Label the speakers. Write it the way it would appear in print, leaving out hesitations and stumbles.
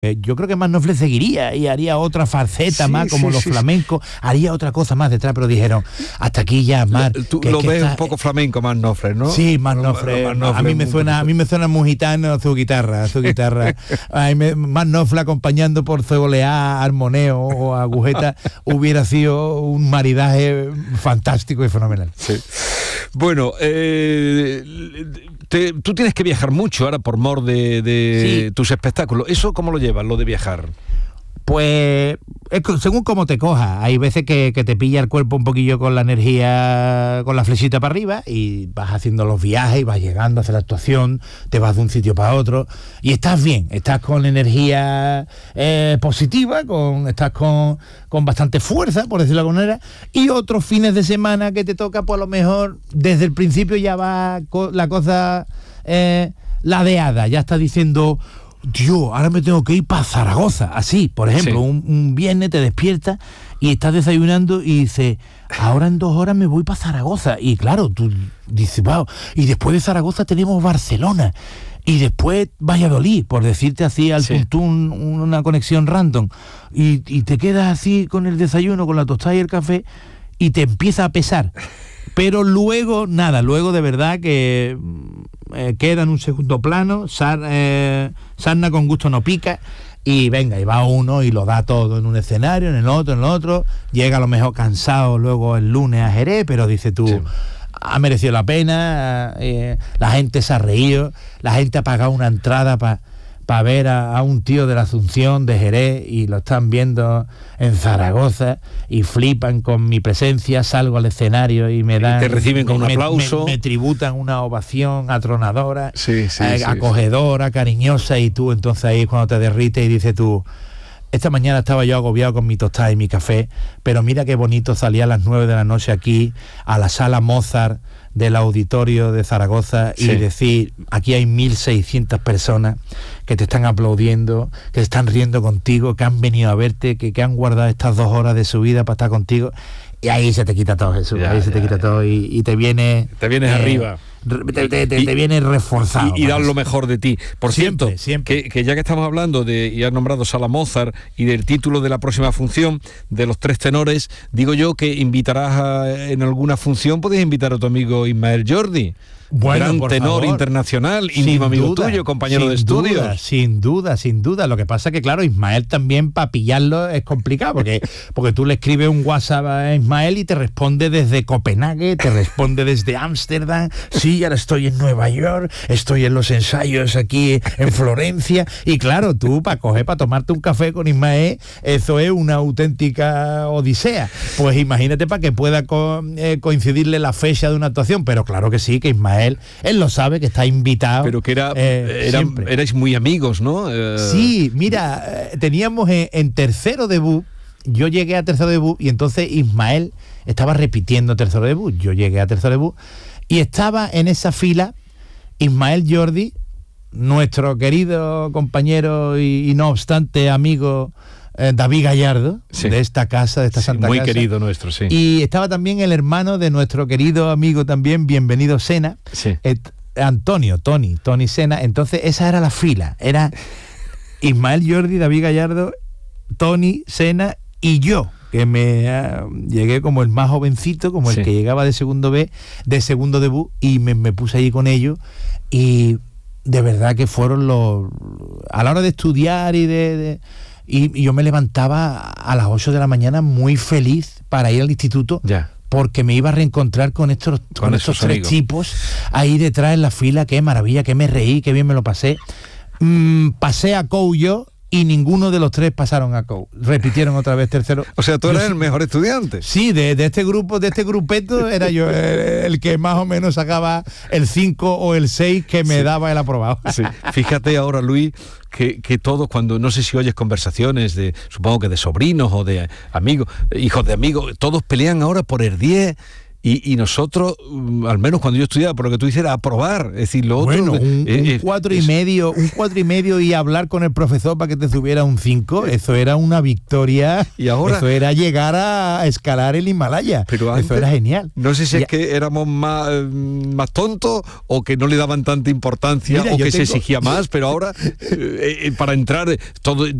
Speaker 1: Yo creo que Manofle seguiría y haría otra faceta más como los flamencos, haría otra cosa más detrás, pero dijeron, hasta aquí ya, Mar.
Speaker 2: Tú lo ves un poco flamenco, Manofle, ¿no?
Speaker 1: Sí, Manofle. A mí me suena muy gitano su guitarra. Manofle acompañando por Ceboleá, Armoneo o Agujeta hubiera sido un maridaje fantástico y fenomenal.
Speaker 2: Sí. Bueno, tú tienes que viajar mucho ahora por mor de tus espectáculos. ¿Eso cómo lo llevas, lo de viajar?
Speaker 1: Pues según cómo te cojas. Hay veces que te pilla el cuerpo un poquillo con la energía, con la flechita para arriba, y vas haciendo los viajes y vas llegando a hacer la actuación, te vas de un sitio para otro y estás bien, estás con energía positiva, estás con bastante fuerza, por decirlo de alguna manera, y otros fines de semana que te toca, pues a lo mejor desde el principio ya va la cosa ladeada, ya está diciendo... Dios, ahora me tengo que ir para Zaragoza. Así, por ejemplo, un viernes te despiertas y estás desayunando y dices, ahora en 2 horas me voy para Zaragoza. Y claro, tú dices, wow, y después de Zaragoza tenemos Barcelona. Y después Valladolid, por decirte así al tuntún, una conexión random. Y te quedas así con el desayuno, con la tostada y el café, y te empieza a pesar. Pero luego, nada, luego de verdad que queda en un segundo plano, sarna con gusto no pica, y venga, y va uno y lo da todo en un escenario, en el otro, llega a lo mejor cansado luego el lunes a Jerez, pero dice tú... Sí. Ha merecido la pena, la gente se ha reído, la gente ha pagado una entrada para ver a un tío de la Asunción, de Jerez, y lo están viendo en Zaragoza y flipan con mi presencia, salgo al escenario y me dan...
Speaker 2: Te reciben con un aplauso.
Speaker 1: Me tributan una ovación atronadora, acogedora, cariñosa, y tú entonces ahí cuando te derrites y dices tú... Esta mañana estaba yo agobiado con mi tostada y mi café, pero mira qué bonito salía a las 9 de la noche aquí, a la sala Mozart del auditorio de Zaragoza, y decir, aquí hay 1.600 personas que te están aplaudiendo, que están riendo contigo, que han venido a verte, que han guardado estas 2 horas de su vida para estar contigo, y ahí se te quita todo, Jesús, te quita todo y te vienes...
Speaker 2: Te vienes arriba.
Speaker 1: Te viene reforzado
Speaker 2: y dar lo mejor de ti. Por cierto,
Speaker 1: siempre.
Speaker 2: Que ya que estamos hablando y has nombrado Sala Mozart y del título de la próxima función de los 3 tenores, digo yo que invitarás en alguna función, puedes invitar a tu amigo Ismael Jordi, gran tenor internacional, íntimo amigo tuyo, compañero de estudios.
Speaker 1: Sin duda. Lo que pasa es que claro, Ismael también para pillarlo es complicado, porque tú le escribes un WhatsApp a Ismael y te responde desde Copenhague, te responde desde Ámsterdam, sí, ahora estoy en Nueva York, estoy en los ensayos aquí en Florencia, y claro, tú para tomarte un café con Ismael, eso es una auténtica odisea. Pues imagínate para que pueda coincidirle la fecha de una actuación, pero claro que sí, que Ismael él lo sabe, que está invitado.
Speaker 2: Pero que erais muy amigos, ¿no?
Speaker 1: Sí, mira, teníamos en tercero debut, yo llegué a tercero debut y entonces Ismael estaba repitiendo tercero debut, yo llegué a tercero debut y estaba en esa fila Ismael Jordi, nuestro querido compañero y no obstante amigo David Gallardo, de esta casa, de esta santa
Speaker 2: muy
Speaker 1: casa.
Speaker 2: Muy querido nuestro, sí.
Speaker 1: Y estaba también el hermano de nuestro querido amigo también, bienvenido Sena, Tony Sena. Entonces esa era la fila, era Ismael Jordi, David Gallardo, Tony Sena y yo, que llegué como el más jovencito, como el que llegaba de segundo debut, y me puse allí con ellos, y de verdad que fueron a la hora de estudiar y yo me levantaba a las 8 de la mañana muy feliz para ir al instituto, porque me iba a reencontrar con estos 3 tipos ahí detrás en la fila. Qué maravilla, que me reí, qué bien me lo pasé. Pasé a COU yo, y ninguno de los 3 pasaron a COU. Repitieron otra vez tercero.
Speaker 2: O sea, tú eras el mejor estudiante.
Speaker 1: Sí, de este grupeto era yo el que más o menos sacaba el 5 o el 6 que me daba el aprobado.
Speaker 2: Sí. Fíjate ahora, Luis, que todos, cuando, no sé si oyes conversaciones supongo que de sobrinos o de amigos, hijos de amigos, todos pelean ahora por el 10, y nosotros, al menos cuando yo estudiaba, por lo que tú dices, era aprobar, es decir, lo
Speaker 1: bueno,
Speaker 2: otro...
Speaker 1: un 4,5 y hablar con el profesor para que te subiera un 5, eso era una victoria,
Speaker 2: y ahora,
Speaker 1: eso era llegar a escalar el Himalaya,
Speaker 2: pero antes,
Speaker 1: eso era genial.
Speaker 2: No sé si es que éramos más tontos o que no le daban tanta importancia. Mira, o que se exigía más, pero ahora para entrar todo